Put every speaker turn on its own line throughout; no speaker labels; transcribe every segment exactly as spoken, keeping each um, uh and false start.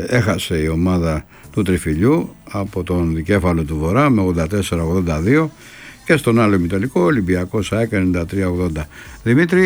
έχασε η ομάδα του Τριφυλιού από τον Δικέφαλο του Βορρά με ογδόντα τέσσερα ογδόντα δύο και στον άλλο ημιτελικό Ολυμπιακός ΑΕΚ ενενήντα τρία ογδόντα. Δημήτρη,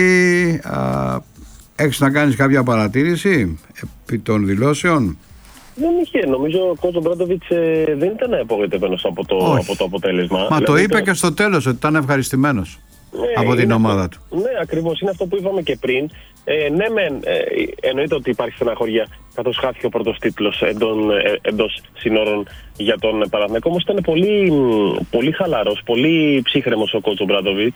α, έχεις να κάνεις κάποια παρατήρηση επί των δηλώσεων?
Δεν είχε. Νομίζω ο Κότζο Μπράντοβιτς ε, δεν ήταν απογοητευμένος από το, από το αποτέλεσμα.
Μα
δηλαδή,
το είπε
το...
και στο τέλος ότι ήταν ευχαριστημένος ναι, από την ομάδα
αυτό,
του.
Ναι, ακριβώς. Είναι αυτό που είπαμε και πριν. Ε, ναι, μεν, ε, εννοείται ότι υπάρχει στεναχωρία καθώς χάθηκε ο πρώτος τίτλος εντός, ε, εντός συνόρων για τον Παναθηναϊκό. Όμως ήταν πολύ, πολύ χαλαρός, πολύ ψύχρεμος ο Κότζο Μπράντοβιτς.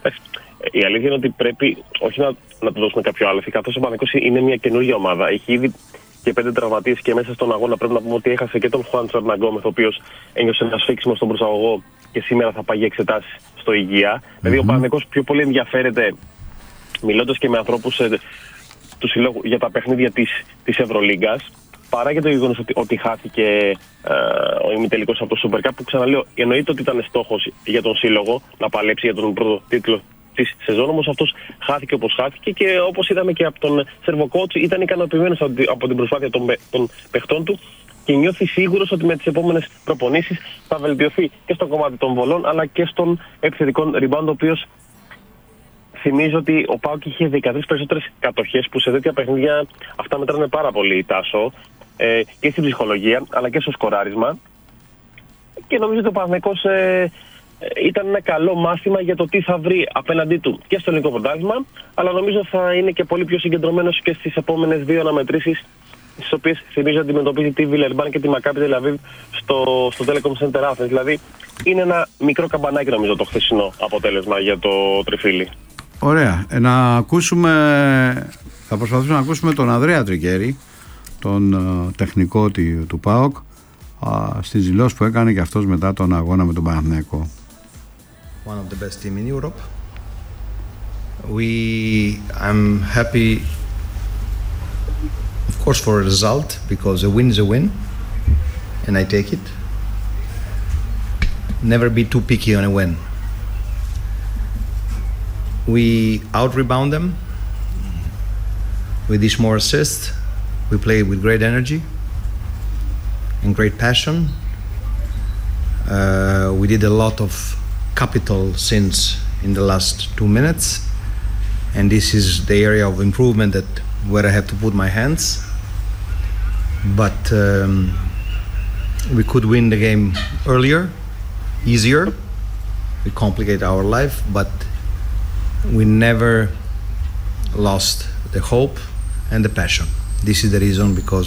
Η αλήθεια είναι ότι πρέπει όχι να, να του δώσουμε κάποιο άλφη, καθώς ο Παναθηναϊκός είναι μια καινούργια ομάδα. Έχει ήδη και πέντε τραυματίες και μέσα στον αγώνα πρέπει να πούμε ότι έχασε και τον Χουάν Τσαρναγκόμεθ, ο οποίος ένιωσε ένα σφίξιμο στον προσαγωγό και σήμερα θα πάει για εξετάσεις στο υγεία. Mm-hmm. Δηλαδή ο Παναθηναϊκός πιο πολύ ενδιαφέρεται, μιλώντας και με ανθρώπους ε, του συλλόγου για τα παιχνίδια της, της Ευρωλίγκας, παρά για το γεγονός ότι, ότι χάθηκε ε, ο ημιτελικός από το Super Cup, που ξαναλέω, εννοείται ότι ήταν στόχος για τον σύλλογο να παλέψει για τον πρώτο τίτλο της σεζόν, όμως αυτός χάθηκε όπως χάθηκε και όπως είδαμε και από τον Σερβοκότσι, ήταν ικανοποιημένος από την προσπάθεια των, των παιχτών του και νιώθει σίγουρος ότι με τις επόμενες προπονήσεις θα βελτιωθεί και στο κομμάτι των βολών αλλά και στον επιθετικό rebound, ο οποίος θυμίζω ότι ο ΠΑΟΚ είχε δεκατρείς περισσότερες κατοχές, που σε τέτοια παιχνίδια αυτά μετράνε πάρα πολύ, Τάσο, ε, και στην ψυχολογία αλλά και στο σκοράρισμα, και νομίζω ότι ο Παναθηναϊκός ε, ήταν ένα καλό μάθημα για το τι θα βρει απέναντί του και στο ελληνικό πρωτάθλημα, αλλά νομίζω θα είναι και πολύ πιο συγκεντρωμένος και στις επόμενες δύο αναμετρήσεις, στις οποίες θυμίζω αντιμετωπίζει τη Βιλερμπάν και τη Μακάμπι Τελ Αβίβ στο, στο Telecom Center Athens. Δηλαδή είναι ένα μικρό καμπανάκι νομίζω το χθεσινό αποτέλεσμα για το Τριφύλι.
Ωραία. Ε, να ακούσουμε, θα προσπαθήσουμε να ακούσουμε τον Ανδρέα Τρικέρη, τον uh, τεχνικό του, του ΠΑΟΚ, uh, στις δηλώσεις που έκανε και αυτός μετά τον αγώνα με τον Παναθηναϊκό.
One of the best team in Europe. We, I'm happy, of course, for a result, because a win is a win, and I take it. Never be too picky on a win. We out-rebound them. With each more assists, we play with great energy and great passion. Uh, we did a lot of capital sins in the last two minutes, and this is the area of improvement that where I have to put my hands. But um, we could win the game earlier, easier. We complicate our life, but we never lost the hope and the passion. This is the reason, because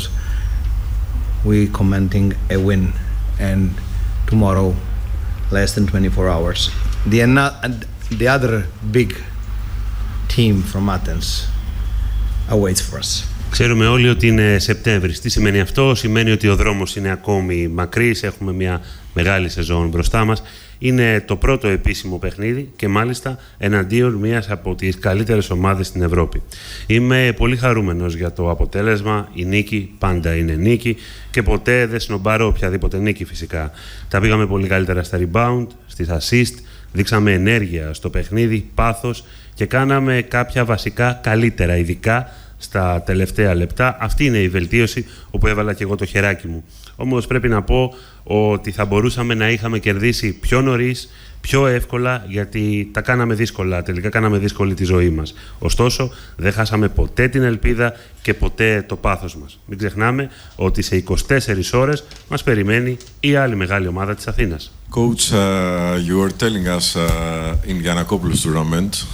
we commenting a win, and tomorrow less than twenty-four hours. The, the other big team from Athens awaits for us.
Ξέρουμε όλοι ότι είναι Σεπτέμβρης. Τι σημαίνει αυτό? Σημαίνει ότι ο δρόμος είναι ακόμη μακρύς, έχουμε μια μεγάλη σεζόν μπροστά μας. Είναι το πρώτο επίσημο παιχνίδι και μάλιστα εναντίον μιας από τις καλύτερες ομάδες στην Ευρώπη. Είμαι πολύ χαρούμενος για το αποτέλεσμα. Η νίκη πάντα είναι νίκη και ποτέ δεν σνομπάρω οποιαδήποτε νίκη φυσικά. Τα πήγαμε πολύ καλύτερα στα rebound, στις assist, δείξαμε ενέργεια στο παιχνίδι, πάθος και κάναμε κάποια βασικά καλύτερα, ειδικά στα τελευταία λεπτά. Αυτή είναι η βελτίωση όπου έβαλα και εγώ το χεράκι μου. Όμως πρέπει να πω ότι θα μπορούσαμε να είχαμε κερδίσει πιο νωρίς, πιο εύκολα, γιατί τα κάναμε δύσκολα, τελικά κάναμε δύσκολη τη ζωή μας. Ωστόσο, δεν χάσαμε ποτέ την ελπίδα και ποτέ το πάθος μας. Μην ξεχνάμε ότι σε είκοσι τέσσερις ώρες μας περιμένει η άλλη μεγάλη ομάδα της Αθήνας.
Coach, uh, you were telling us uh, in Giannakopoulos tournament.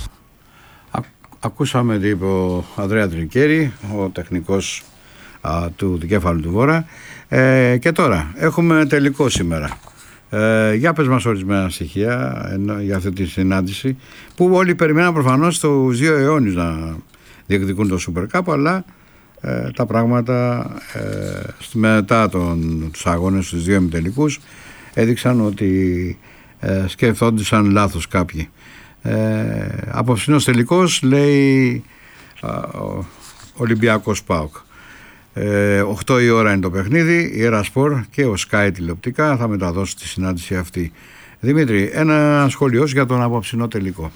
Ακούσαμε τι είπε ο Ανδρέα Τρικέρη, ο τεχνικός α, του Δικέφαλου του Βόρα. Ε, και τώρα έχουμε τελικό σήμερα. Ε, για πες μας ορισμένα στοιχεία ενώ, για αυτή τη συνάντηση, που όλοι περιμέναν προφανώς τους δύο αιώνιους να διεκδικούν το Super Cup, αλλά ε, τα πράγματα ε, μετά τον, τους αγώνες στους δύο ημιτελικούς έδειξαν ότι ε, σκεφτόντουσαν λάθος κάποιοι. Ε, απόψινος τελικός λέει α, ο Ολυμπιακός ΠΑΟΚ. Ε, οκτώ η ώρα είναι το παιχνίδι. Η Ερασπορ και ο Sky τηλεοπτικά θα μεταδώσει τη συνάντηση αυτή. Δημήτρη, ένα σχόλιο για τον απόψινό τελικό.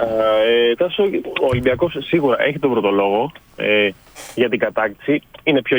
Ε, τάσο, ο Ολυμπιακός σίγουρα έχει τον πρώτο λόγο ε, για την κατάκτηση. Είναι πιο